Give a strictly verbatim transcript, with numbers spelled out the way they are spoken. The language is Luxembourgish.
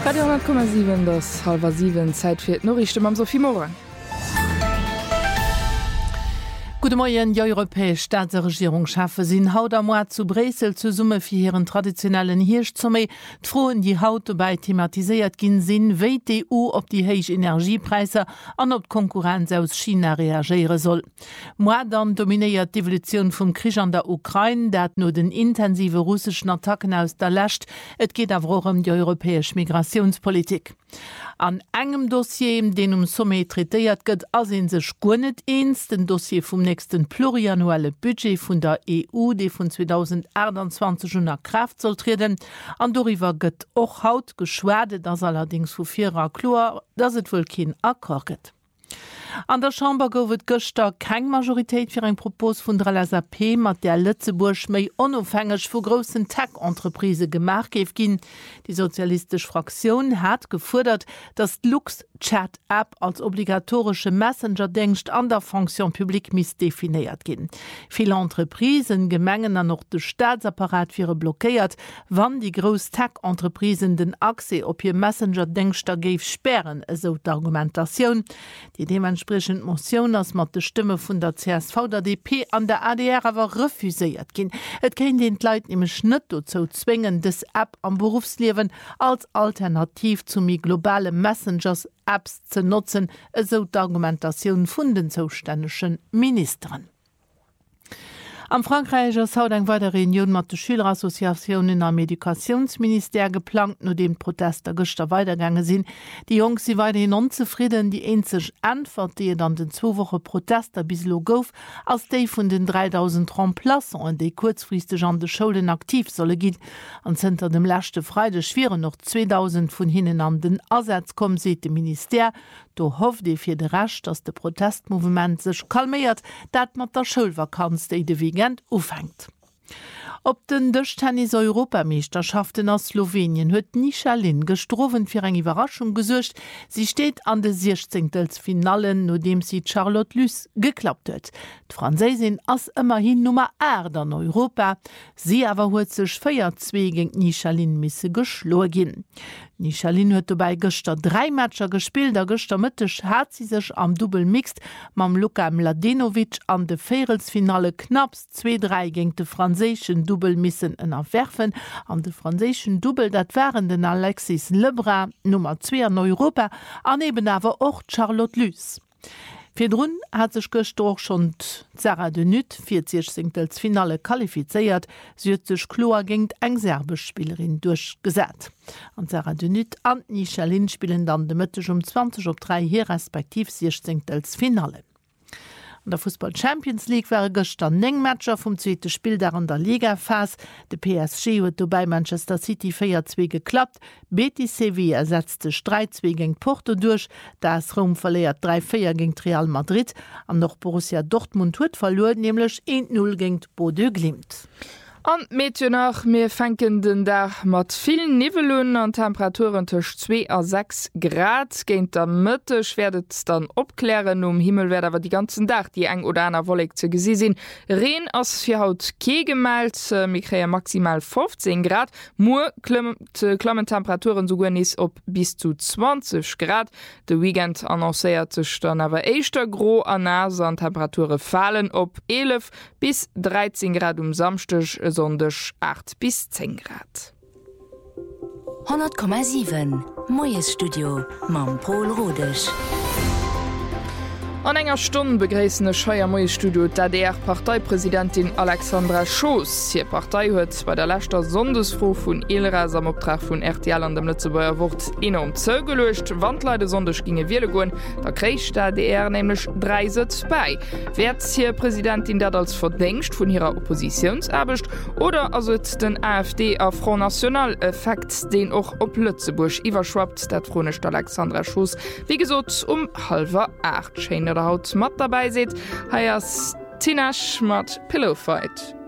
Radio hundert Komma sieben das halber sieben Zeit fir Norrichte am Sophie Morgen. Gute Morgen, die europäische Staatsregierung schaffe sinn haut am Mois zu Bresel zu Summe für ihren traditionellen Hirschzomme. D'Froen, die haut dabei thematisiert gin sinn, wie die E U op die heiche Energiepreise an op Konkurrenz aus China reagieren soll. Moi dann dominiert die Evolution vom Krieg an der Ukraine, dat nur den intensive russischen Attacken aus der Lächt. Et geht aber auch um die europäische Migrationspolitik. An engem Dossier, den um Sommet trätiert gëtt, asinn sech gunnet eens, den Dossier vom nächsten pluriannuelle Budget vun der E U, die von zweitausendachtundzwanzig an Kraft soll treten. An doriwer gëtt och haut geschwerde, das allerdings vu vierer Klor, dass et wohl kein Akkor gëtt. An der Chamber gowet gëster keng Majoritéit fir eng Propos vun der L S A P, mat der Lützeburg méi onofhängig vu grossen Tech-Entreprise gemacht geef ginn. Die sozialistische Fraktion hat gefordert, dass Lux-Chat-App als obligatorische Messenger-Dienst an der Fonction publique mis definiert gin. Viele Entreprisen gemengen an noch de Staatsapparat fir blockéiert, wann die Gros Tech-Entreprisen den Akse op je Messenger-Dienster geif sperren, eso d'Argumentation. Die dementsprechend Motion ass mat de Stimme vun der C S V der D P an der A D R awer refuséiert gin. Et kenn den Leiit im Schnitt zo zwingen des App am Berufsliewen als Alternativ zu mi globale Messengers Apps ze nutzen, eso d'Argumentation vun den zoustännischen Ministern. Am Frankreich ist haut eng weiter Reunion mat de Schülerassoziationen am Edukationsminister geplant, no dem Protester gëster weitergange sinn. Die Jungs sie weiterhin unzufrieden, die enzech Antwort, die dann den zwei Wochen Protester bis lo gouf, als déi vun den dreitausend Remplaçants an déi kurzfristig an de Schulen aktiv solle gin. An hinter dem lächte Freide schwere noch zweitausend vun hinnen an den Ersatz kom, seet de Minister. Do hofft de fir de rasch, dass de Protestmovement sech kalméiert, dat mat der Schulvakanz déi de Weekend ufängt. Op den Tischtennis-Europameisterschaften aus Slowenien huet Nishalin gestroven fir eng Überraschung gesucht. Sie steht an de sechzehnten no dem sie Charlotte Lys geklappt huet. D'Franzésin ass immerhin Nummer acht an Europa. Sie awer huet sech vierzwei gegen Nishalin misse geschlo gin. Nishalin huet dabei gëster drei Matscher gespielt, der gëster Mëttech hat sie sech am Double Mixed mam Luka Mladenovic an de Vierelsfinale knapps zwei drei gegen de franzéschen Double missen ënnerwerfen. An de franzéschen Double dat waren den Alexis Lebrun Nummer zwei an Europa, aneben awer och Charlotte Lys. Firdrun hat sech gëster schon Sarah Denut vierzigstens Finale qualifiziert, sie huet sech klar gegen eng serbisch Spielerin durchgesät. An Sarah Denut an Nishalin spielen dann de Mëttech um zwanzig op drei hier respektiv sechzehnten Finale. An der Fußball Champions League wäre gestern neng Matscher vom zweite Spiel der an der Liga-Phase. De P S G huet bei Manchester City vier zwei geklappt. Betis Sevilla ersetzte drei zwei gegen Porto durch. Das Rom verliert drei vier gegen Real Madrid. Am noch Borussia Dortmund huet verloren, nämlich eins null gegen Bordeaux Glimt. An Mädchen nach mir fenken den Dach mat vielen Nivelen an Temperaturen tuch zwei a sechs Grad géint der Mëtte werdet dann opklären um Himmel werd awer die ganzen Dach die eng oder aner Wolleg ze gesi sinn. Reen ass fir haut ke gemalt mikréier maximal fünfzehn Grad, Mu klammen Temperaturen so is op bis zu zwanzig Grad. De Weekend annoncéiert sech dann awer eichter gro an Nase an Temperature fallen op elf bis dreizehn Grad um Samstech, sondech acht bis zehn Grad. hundert Komma sieben Moes Studio mam Paul Rodech. An enger Stunde begräissene Scheuer Moes Studio D D R-Parteipräsidentin Alexandra Schoos. Hier Partei huet bei der letzter Sondesfroh vun Elras am Optrag vun R T L an dem Lützebauer Wort enorm zögelöscht. Wandleide sondech ginge Wiele goen, da krecht der D D R nämlich drei Sitz bei. Werd hier Präsidentin dat als verdenkst vun ihrer Oppositionserbecht oder also den A F D a Front National Effekt, den och op Lützeburg iwwerschwappt, dat fronecht Alexandra Schoos, wie gesot um halber acht. Schön, der Haut mat dabei seht, heiers Tina Schmatt Pillowfight.